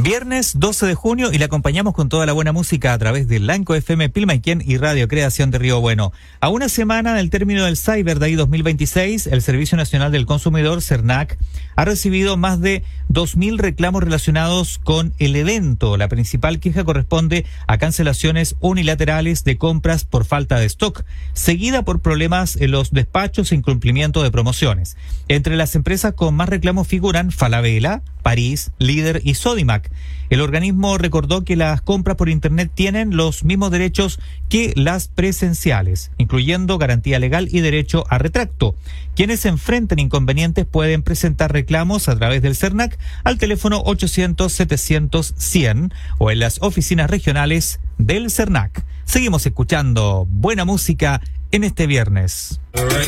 Viernes 12 de junio y le acompañamos con toda la buena música a través de Lanco FM, Pilmaiquén y Radio Creación de Río Bueno. A una semana del término del Cyber Day 2026, el Servicio Nacional del Consumidor, CERNAC, ha recibido más de 2.000 reclamos relacionados con el evento. La principal queja corresponde a cancelaciones unilaterales de compras por falta de stock, seguida por problemas en los despachos e incumplimiento de promociones. Entre las empresas con más reclamos figuran Falabella, París, Líder y Sodimac. El organismo recordó que las compras por Internet tienen los mismos derechos que las presenciales, incluyendo garantía legal y derecho a retracto. Quienes enfrenten inconvenientes pueden presentar reclamos a través del CERNAC al teléfono 800-700-100 o en las oficinas regionales del CERNAC. Seguimos escuchando buena música en este viernes.